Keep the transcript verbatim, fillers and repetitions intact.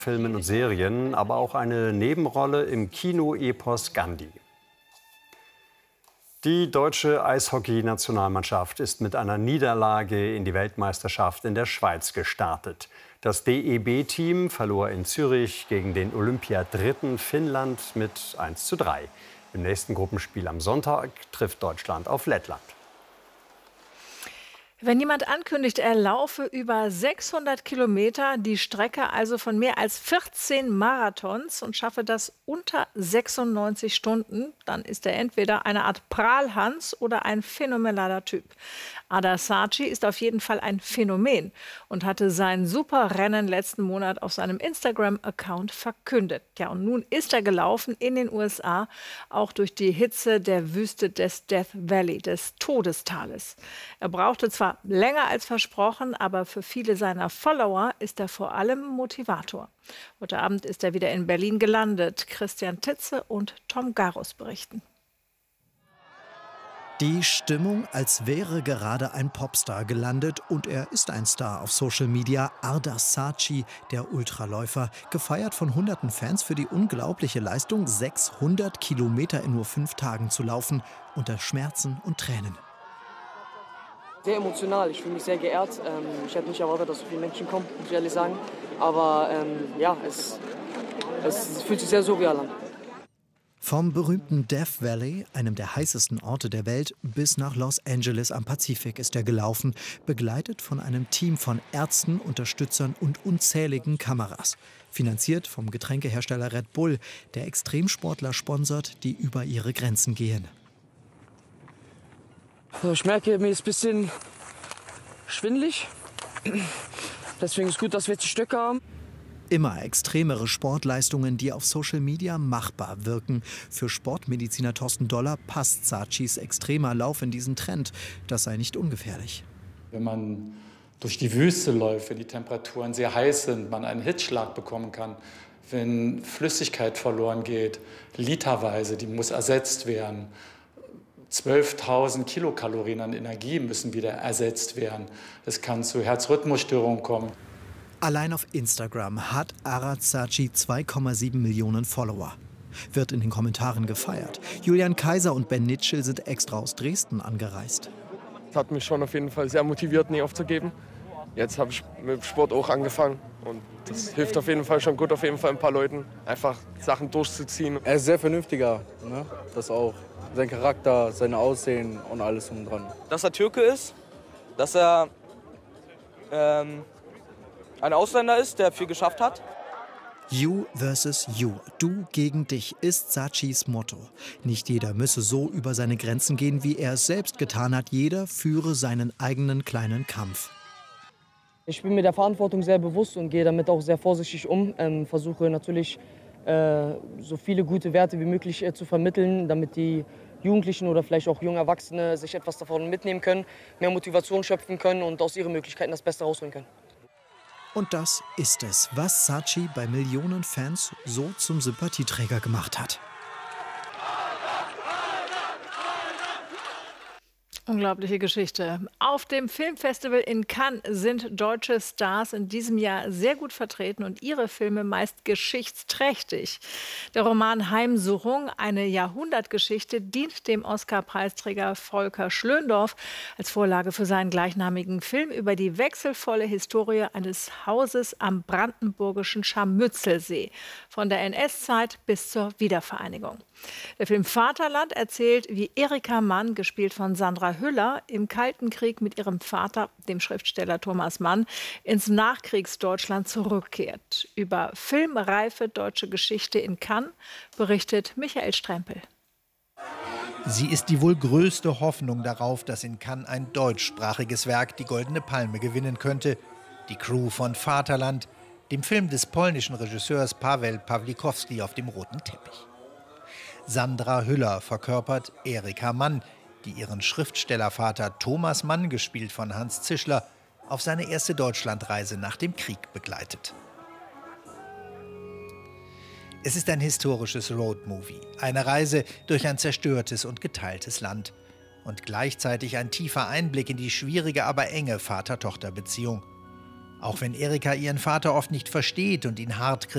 Filmen und Serien, aber auch eine Nebenrolle im Kino-Epos Gandhi. Die deutsche Eishockey-Nationalmannschaft ist mit einer Niederlage in die Weltmeisterschaft in der Schweiz gestartet. Das D E B-Team verlor in Zürich gegen den Olympiadritten Finnland mit eins zu drei. Im nächsten Gruppenspiel am Sonntag trifft Deutschland auf Lettland. Wenn jemand ankündigt, er laufe über sechshundert Kilometer, die Strecke also von mehr als vierzehn Marathons und schaffe das unter sechsundneunzig Stunden, dann ist er entweder eine Art Prahlhans oder ein phänomenaler Typ. Ardar Saci ist auf jeden Fall ein Phänomen und hatte sein Superrennen letzten Monat auf seinem Instagram-Account verkündet. Ja, und nun ist er gelaufen in den U S A, auch durch die Hitze der Wüste des Death Valley, des Todestales. Er brauchte zwar länger als versprochen, aber für viele seiner Follower ist er vor allem Motivator. Heute Abend ist er wieder in Berlin gelandet. Christian Titze und Tom Garus berichten. Die Stimmung, als wäre gerade ein Popstar gelandet, und er ist ein Star auf Social Media. Ardar Saci, der Ultraläufer, gefeiert von hunderten Fans für die unglaubliche Leistung, sechshundert Kilometer in nur fünf Tagen zu laufen, unter Schmerzen und Tränen. Sehr emotional, ich fühle mich sehr geehrt. Ähm, ich hätte nicht erwartet, dass so viele Menschen kommen, muss ich ehrlich sagen. Aber ähm, ja, es, es fühlt sich sehr surreal an. Vom berühmten Death Valley, einem der heißesten Orte der Welt, bis nach Los Angeles am Pazifik ist er gelaufen, begleitet von einem Team von Ärzten, Unterstützern und unzähligen Kameras. Finanziert vom Getränkehersteller Red Bull, der Extremsportler sponsert, die über ihre Grenzen gehen. Ich merke, mir ist ein bisschen schwindelig. Deswegen ist es gut, dass wir jetzt die Stöcke haben. Immer extremere Sportleistungen, die auf Social Media machbar wirken. Für Sportmediziner Thorsten Doller passt Sacis extremer Lauf in diesen Trend. Das sei nicht ungefährlich. Wenn man durch die Wüste läuft, wenn die Temperaturen sehr heiß sind, man einen Hitzschlag bekommen kann, wenn Flüssigkeit verloren geht, literweise, die muss ersetzt werden. zwölftausend Kilokalorien an Energie müssen wieder ersetzt werden. Es kann zu Herzrhythmusstörungen kommen. Allein auf Instagram hat Ardar Saci zwei Komma sieben Millionen Follower. Wird in den Kommentaren gefeiert. Julian Kaiser und Ben Nitschel sind extra aus Dresden angereist. Das hat mich schon auf jeden Fall sehr motiviert, nie aufzugeben. Jetzt habe ich mit dem Sport auch angefangen und das hilft auf jeden Fall schon gut, auf jeden Fall ein paar Leuten einfach Sachen durchzuziehen. Er ist sehr vernünftiger, ne? Das auch. Sein Charakter, sein Aussehen und alles um dran. Dass er Türke ist, dass er ähm, ein Ausländer ist, der viel geschafft hat. You versus you, du gegen dich, ist Sacis Motto. Nicht jeder müsse so über seine Grenzen gehen, wie er es selbst getan hat. Jeder führe seinen eigenen kleinen Kampf. Ich bin mir der Verantwortung sehr bewusst und gehe damit auch sehr vorsichtig um. Ähm, versuche natürlich äh, so viele gute Werte wie möglich äh, zu vermitteln, damit die Jugendlichen oder vielleicht auch junge Erwachsene sich etwas davon mitnehmen können, mehr Motivation schöpfen können und aus ihren Möglichkeiten das Beste rausholen können. Und das ist es, was Saci bei Millionen Fans so zum Sympathieträger gemacht hat. Unglaubliche Geschichte. Auf dem Filmfestival in Cannes sind deutsche Stars in diesem Jahr sehr gut vertreten und ihre Filme meist geschichtsträchtig. Der Roman Heimsuchung, eine Jahrhundertgeschichte, dient dem Oscar-Preisträger Volker Schlöndorff als Vorlage für seinen gleichnamigen Film über die wechselvolle Historie eines Hauses am brandenburgischen Scharmützelsee, von der N S-Zeit bis zur Wiedervereinigung. Der Film Vaterland erzählt, wie Erika Mann, gespielt von Sandra Hüller, im Kalten Krieg mit ihrem Vater, dem Schriftsteller Thomas Mann, ins Nachkriegsdeutschland zurückkehrt. Über filmreife deutsche Geschichte in Cannes berichtet Michael Strempel. Sie ist die wohl größte Hoffnung darauf, dass in Cannes ein deutschsprachiges Werk die Goldene Palme gewinnen könnte. Die Crew von Vaterland, dem Film des polnischen Regisseurs Paweł Pawlikowski auf dem roten Teppich. Sandra Hüller verkörpert Erika Mann, die ihren Schriftstellervater Thomas Mann, gespielt von Hans Zischler, auf seine erste Deutschlandreise nach dem Krieg begleitet. Es ist ein historisches Roadmovie, eine Reise durch ein zerstörtes und geteiltes Land und gleichzeitig ein tiefer Einblick in die schwierige, aber enge Vater-Tochter-Beziehung. Auch wenn Erika ihren Vater oft nicht versteht und ihn hart kritisiert,